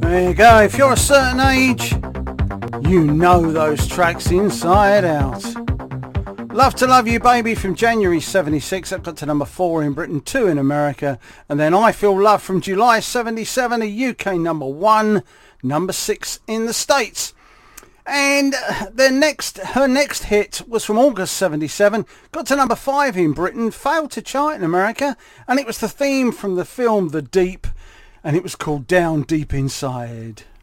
There you go. If you're a certain age, you know those tracks inside out. Love to Love You Baby from January 76, that got to number 4 in Britain, 2 in America. And then I Feel Love from July 77, a UK number 1, number 6 in the States. And her next hit was from August 77, got to number 5 in Britain, failed to chart in America, and it was the theme from the film The Deep, and it was called Down Deep Inside.